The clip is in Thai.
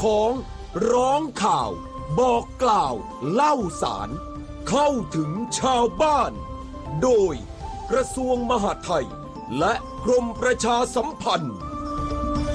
ของร้องข่าวบอกกล่าวเล่าสารเข้าถึงชาวบ้านโดยกระทรวงมหาดไทยและกรมประชาสัมพันธ์